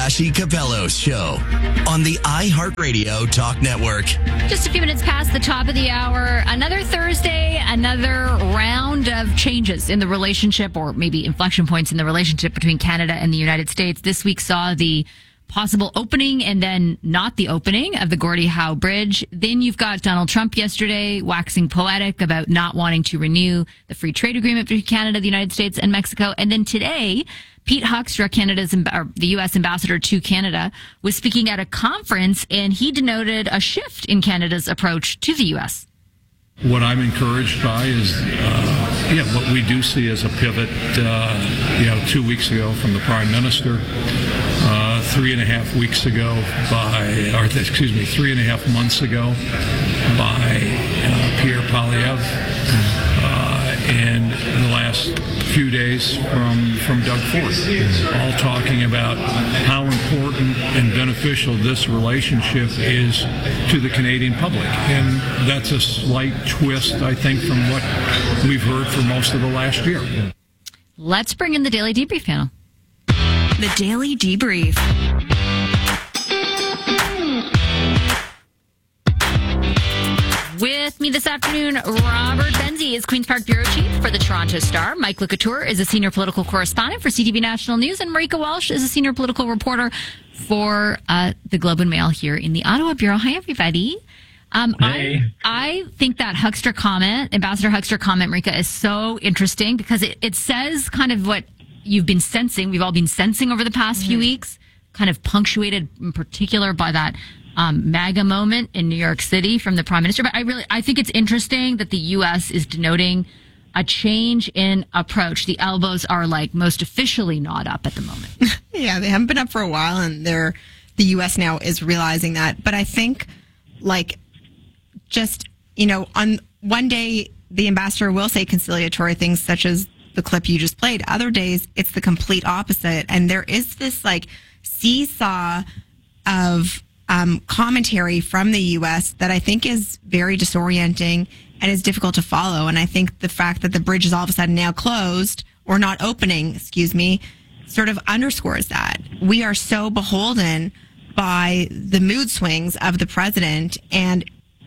Joshie Capello's show on the iHeartRadio Talk Network. Just a few minutes past the top of the hour. Another Thursday, another round of changes in the relationship, or maybe inflection points in the relationship between Canada and the United States. This week saw the possible opening and then not the opening of the Gordie Howe Bridge. Then you've got Donald Trump yesterday waxing poetic about not wanting to renew the free trade agreement between Canada, the United States, and Mexico. And then today, Pete Huckstra, the U.S. ambassador to Canada, was speaking at a conference, and he denoted a shift in Canada's approach to the U.S. What I'm encouraged by is, what we do see as a pivot, 2 weeks ago from the Prime Minister, 3.5 weeks ago 3.5 months ago by Pierre Poilievre, and in the last few days from Doug Ford, all talking about how important and beneficial this relationship is to the Canadian public. And that's a slight twist, I think, from what we've heard for most of the last year. Let's bring in the Daily Debrief panel. The Daily Debrief. With me this afternoon, Robert Benzie is Queen's Park Bureau Chief for the Toronto Star. Mike Lecouture is a Senior Political Correspondent for CTV National News. And Marika Walsh is a Senior Political Reporter for the Globe and Mail here in the Ottawa Bureau. Hi, everybody. Hey. I think that Huckstra comment, Ambassador Huckstra comment, Marika, is so interesting because it says kind of what you've been sensing, we've all been sensing over the past few weeks, kind of punctuated in particular by that MAGA moment in New York City from the Prime Minister. But I think it's interesting that the U.S. is denoting a change in approach. The elbows are most officially not up at the moment. Yeah, they haven't been up for a while, and the U.S. now is realizing that. But I think, on one day, the ambassador will say conciliatory things such as the clip you just played. Other days, it's the complete opposite. And there is this seesaw of commentary from the U.S. that I think is very disorienting and is difficult to follow. And I think the fact that the bridge is all of a sudden now closed, or not opening, sort of underscores that. We are so beholden by the mood swings of the president, and,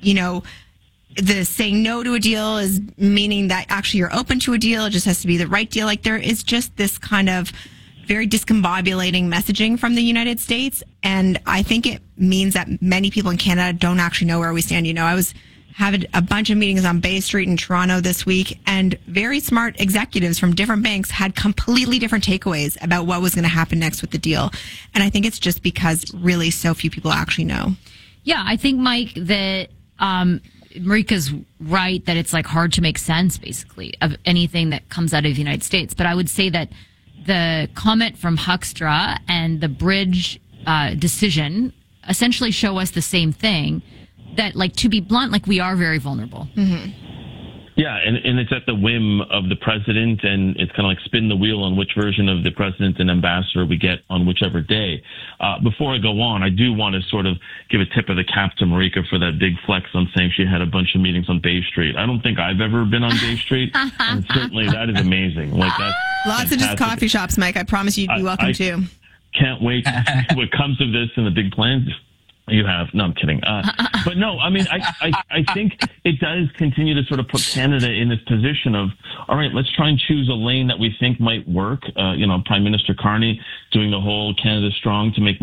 the saying no to a deal is meaning that actually you're open to a deal. It just has to be the right deal. There is just this kind of very discombobulating messaging from the United States. And I think it means that many people in Canada don't actually know where we stand. I was having a bunch of meetings on Bay Street in Toronto this week, and very smart executives from different banks had completely different takeaways about what was going to happen next with the deal. And I think it's just because really so few people actually know. Yeah, I think, Mike, that Marika's right that it's hard to make sense, basically, of anything that comes out of the United States. But I would say that the comment from Huckstra and the bridge decision essentially show us the same thing, that, to be blunt, we are very vulnerable. Mm-hmm. Yeah, and it's at the whim of the president, and it's kind of spin the wheel on which version of the president and ambassador we get on whichever day. Before I go on, I do want to sort of give a tip of the cap to Marika for that big flex on saying she had a bunch of meetings on Bay Street. I don't think I've ever been on Bay Street, and certainly that is amazing. That's lots fantastic. of just coffee shops, Mike. I promise you'd be welcome to. Can't wait to see what comes of this and the big plans you have. No, I'm kidding. But no, I mean, I think it does continue to sort of put Canada in this position of, all right, let's try and choose a lane that we think might work. Prime Minister Carney doing the whole Canada Strong to make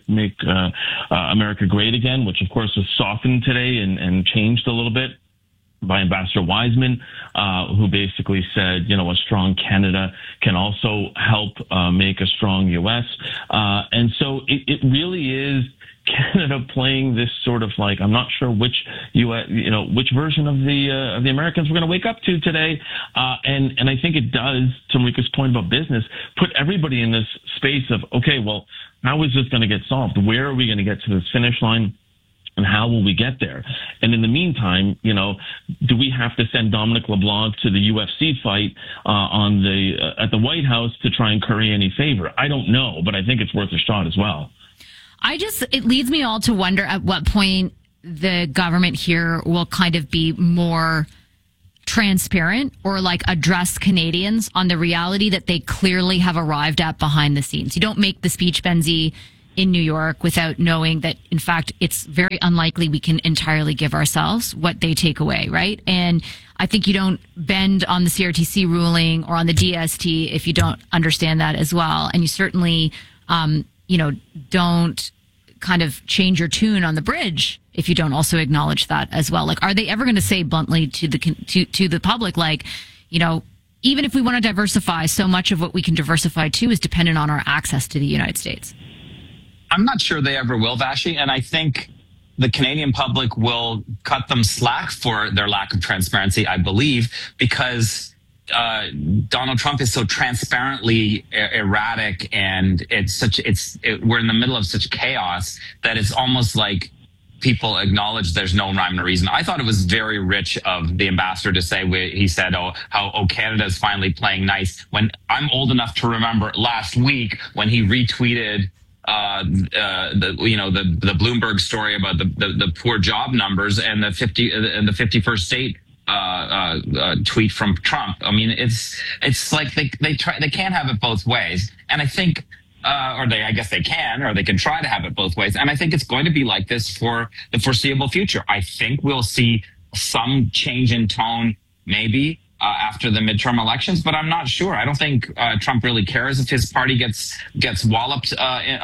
America great again, which of course was softened today and changed a little bit by Ambassador Wiseman, who basically said, a strong Canada can also help make a strong U.S. And so it really is Canada playing this sort of I'm not sure which which version of the Americans we're going to wake up to today, and I think it does, to Marika's point about business, put everybody in this space of, okay, well, how is this going to get solved? Where are we going to get to this finish line? And how will we get there? And in the meantime, do we have to send Dominic LeBlanc to the UFC fight at the White House to try and curry any favor? I don't know, but I think it's worth a shot as well. It leads me all to wonder at what point the government here will kind of be more transparent or address Canadians on the reality that they clearly have arrived at behind the scenes. You don't make the speech, Benzie. in New York without knowing that, in fact, it's very unlikely we can entirely give ourselves what they take away, right? And I think you don't bend on the CRTC ruling or on the DST if you don't understand that as well. And you certainly, don't kind of change your tune on the bridge if you don't also acknowledge that as well. Like, are they ever going to say bluntly to the public, like, even if we want to diversify, so much of what we can diversify to is dependent on our access to the United States? I'm not sure they ever will, Vashi, and I think the Canadian public will cut them slack for their lack of transparency, I believe, because Donald Trump is so transparently erratic, and we're in the middle of such chaos that it's almost like people acknowledge there's no rhyme or reason. I thought it was very rich of the ambassador to say, he said, Canada is finally playing nice. When I'm old enough to remember last week when he retweeted the Bloomberg story about the poor job numbers and the 51st state tweet from Trump. I mean, it's like they can't have it both ways, and I think. I guess they can, or they can try to have it both ways. And I think it's going to be like this for the foreseeable future. I think we'll see some change in tone, maybe after the midterm elections, but I'm not sure. I don't think Trump really cares if his party gets walloped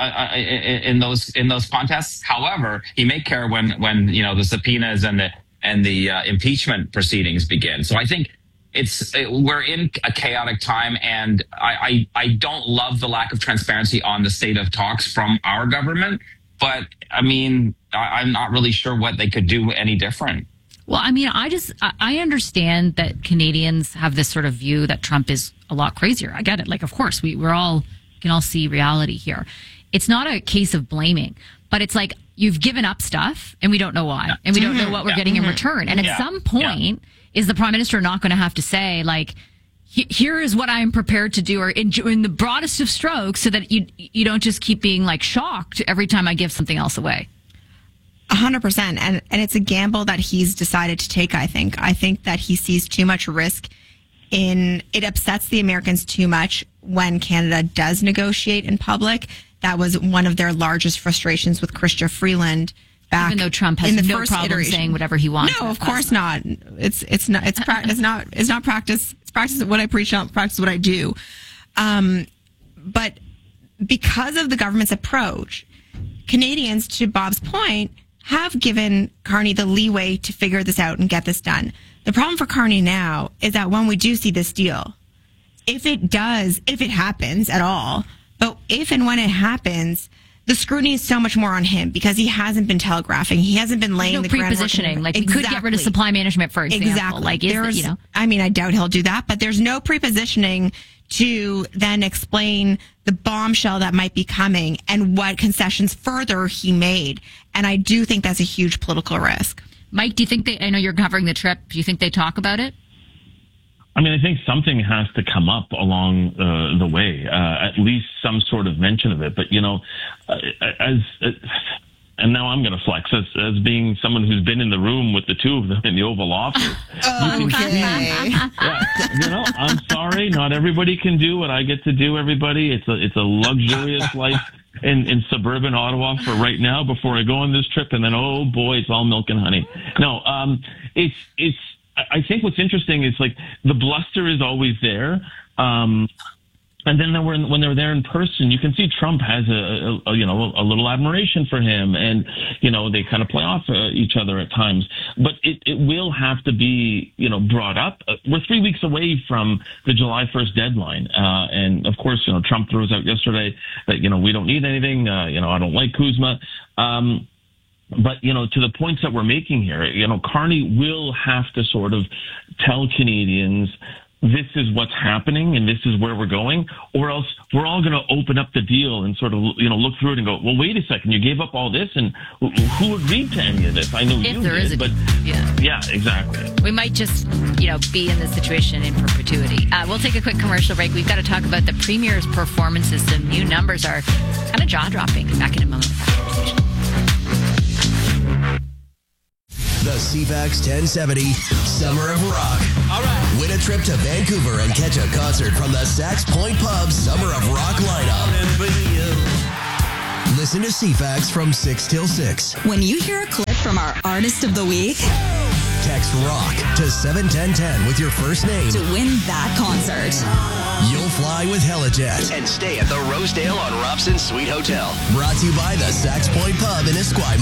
in those contests. However, he may care when the subpoenas and the impeachment proceedings begin. So I think. We're in a chaotic time, and I don't love the lack of transparency on the state of talks from our government, but I mean, I'm not really sure what they could do any different. Well, I mean, I understand that Canadians have this sort of view that Trump is a lot crazier. I get it. Like, of course, we can all see reality here. It's not a case of blaming, but it's like you've given up stuff and we don't know why, and we don't know what we're getting in return. And at some point, is the prime minister not going to have to say, like, here is what I am prepared to do, or in the broadest of strokes, so that you don't just keep being like shocked every time I give something else away? 100%. And it's a gamble that he's decided to take, I think. I think that he sees too much risk it upsets the Americans too much when Canada does negotiate in public. That was one of their largest frustrations with Chrystia Freeland. Back even though Trump has no problem saying whatever he wants. No, of course not. It's not practice. It's practice what I preach, not practice what I do. But because of the government's approach, Canadians, to Bob's point, have given Carney the leeway to figure this out and get this done. The problem for Carney now is that when we do see this deal, if it happens at all, but if and when it happens, the scrutiny is so much more on him because he hasn't been telegraphing. He hasn't been laying the groundwork. Pre-positioning. Like, we could get rid of supply management, for example. Exactly. Like, I mean, I doubt he'll do that, but there's no pre-positioning to then explain the bombshell that might be coming and what concessions further he made. And I do think that's a huge political risk. Mike, do you think I know you're covering the trip. Do you think they talk about it? I mean, I think something has to come up along the way, at least some sort of mention of it. But, and now I'm going to flex as being someone who's been in the room with the two of them in the Oval Office. You can see, I'm sorry, not everybody can do what I get to do. Everybody, it's a luxurious life in suburban Ottawa for right now before I go on this trip, and then oh boy, it's all milk and honey. No, it's. I think what's interesting is like the bluster is always there. And then when they're there in person, you can see Trump has a little admiration for him, and they kind of play off each other at times. But it will have to be brought up. We're 3 weeks away from the July 1st deadline, and of course Trump throws out yesterday that we don't need anything. I don't like Kuzma. But, to the points that we're making here, Carney will have to sort of tell Canadians this is what's happening and this is where we're going, or else we're all going to open up the deal and sort of, look through it and go, well, wait a second, you gave up all this, and who agreed to any of this? I know you did, but yeah, exactly. We might just, be in this situation in perpetuity. We'll take a quick commercial break. We've got to talk about the Premier's performances. Some new numbers are kind of jaw-dropping. Back in a moment. The CFAX 1070 Summer of Rock. All right. Win a trip to Vancouver and catch a concert from the Sax Point Pub Summer of Rock lineup. Listen to CFAX from 6 till 6. When you hear a clip from our Artist of the Week, Text ROCK to 71010 with your first name to win that concert. You'll fly with Helijet and stay at the Rosedale on Robson Suite Hotel. Brought to you by the Sax Point Pub in Esquimalt.